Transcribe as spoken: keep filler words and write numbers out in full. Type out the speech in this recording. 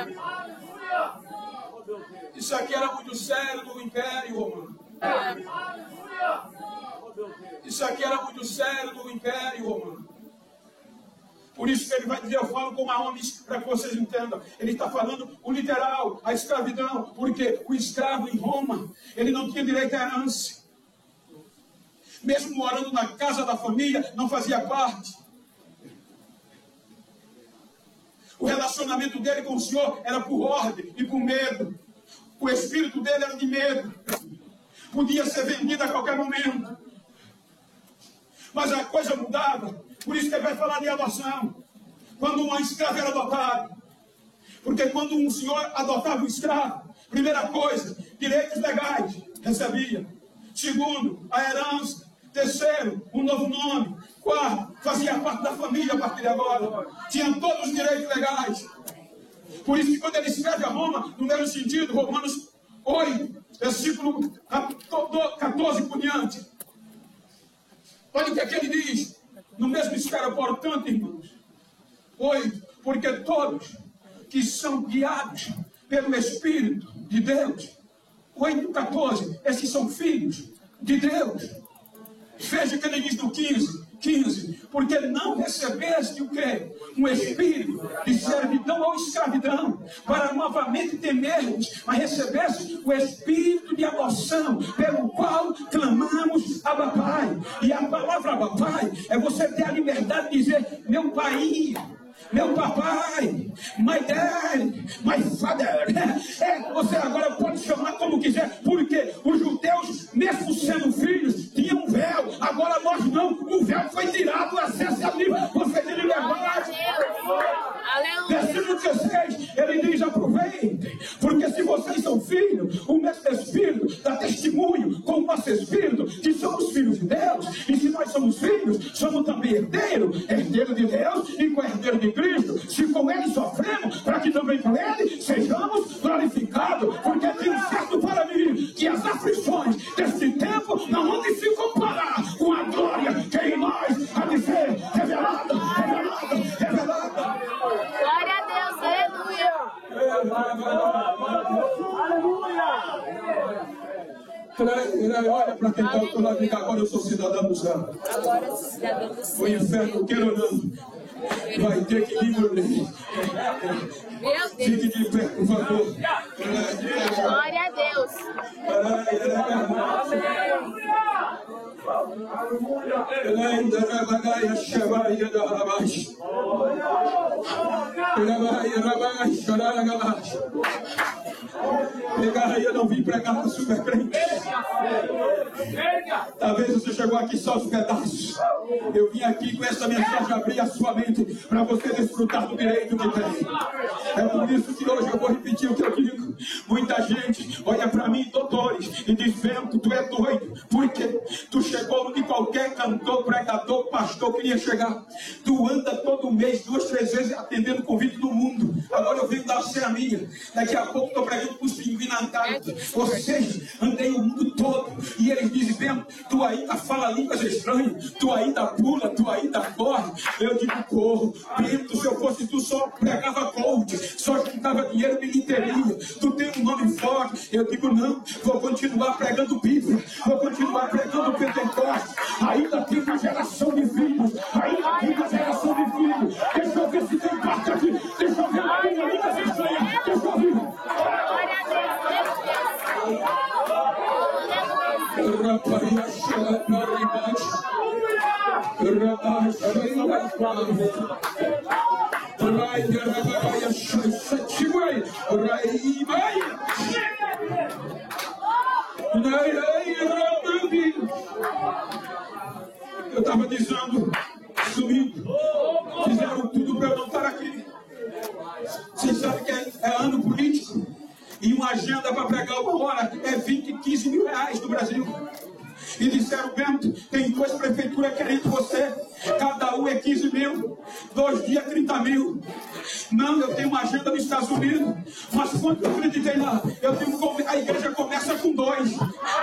Isso aqui era muito sério no Império Romano. Isso aqui era muito sério no Império Romano. Por isso que ele vai dizer, eu falo como homens, para que vocês entendam. Ele está falando o literal, a escravidão, porque o escravo em Roma, ele não tinha direito à herança. Mesmo morando na casa da família, não fazia parte. O relacionamento dele com o Senhor era por ordem e por medo. O espírito dele era de medo. Podia ser vendido a qualquer momento. Mas a coisa mudava. Por isso que ele vai falar de adoção. Quando um escravo era adotado. Porque quando um senhor adotava um escravo, primeira coisa, direitos legais recebia. Segundo, a herança. Terceiro, um novo nome. Quarto, fazia parte da família a partir de agora. Tinha todos os direitos legais. Por isso que quando ele escreve a Roma, no mesmo sentido, Romanos oito, versículo quatorze por diante. Olha o que é que ele diz. No mesmo esfera, portanto, irmãos. oito. Porque todos que são guiados pelo Espírito de Deus. oito, quatorze. Esses são filhos de Deus. Veja o que ele diz no quinze. quinze. Porque não recebeste o quê? Um espírito de servidão ou escravidão, para novamente temermos, mas recebeste o espírito de adoção, pelo qual clamamos Abba Pai. E a palavra Abba Pai é você ter a liberdade de dizer, meu pai, meu papai, my dad, my father. É, você agora pode chamar como quiser, porque os judeus, mesmo sendo filhos, tinham um véu. Agora nós não, o véu foi tirado, o acesso é livre, você tem liberdade. Versículo dezesseis, ele diz, aproveitem, porque se vocês são filhos, o mesmo Espírito dá testemunho com o nosso Espírito, que somos filhos de Deus, e se nós somos filhos, somos também herdeiros, herdeiro de Deus e co-herdeiro de Cristo. Se com ele sofremos, para que também com ele sejamos glorificados, porque tenho certo para mim que as aflições deste tempo não vão se comparar com a glória que em nós há de ser revelada, revelada, revelada. Glória a Deus, aleluia. Aleluia. Olha para quem está do lado de cá, agora eu sou cidadão do céu. Agora eu sou cidadão do céu. O inferno, queira ou não, vai ter que me engolir. Meu Deus. Fique de pé, por favor. Glória a Deus. Eu não vim pregar para super crente. Talvez você chegou aqui só os pedaços. Eu vim aqui com essa mensagem abrir a sua mente para você desfrutar do direito que tem. É por isso que hoje eu vou repetir o que eu digo. Muita gente olha para mim, doutores, e diz, Bento, tu é doido. Porque tu chegou onde qualquer cantor, pregador, pastor queria chegar. Tu anda todo mês, duas, três vezes atendendo convite do mundo. Agora eu venho dar a minha. Daqui a pouco estou pregando para os pinguins na Antártida. Vocês andei o mundo todo. E eles dizem, Bento, tu ainda fala línguas estranhas. Tu ainda pula, tu ainda corre. Eu digo, corro. Bento, se eu fosse tu só pregava gold. Só juntava dinheiro, bilheteria. Tu tem um nome forte. Eu digo, não, vou continuar pregando Bíblia. Vou continuar pregando Pentecostes. Ainda tem uma geração de filhos. Ainda tem uma geração de filhos. Deixa eu ver se tem parte aqui. Deixa eu ver a minha língua estranha. Deixa eu ver. Glória a Eu estava dizendo, sumindo, fizeram tudo para eu não estar aqui. Vocês sabem que é, é ano político e uma agenda para pregar uma hora é vinte, quinze mil reais no Brasil. E disseram, Bento, tem duas prefeituras querendo você, cada um é quinze mil, dois dias trinta mil. Não, eu tenho uma agenda nos Estados Unidos, mas quanto eu acreditei lá, eu tenho, a igreja começa com dois.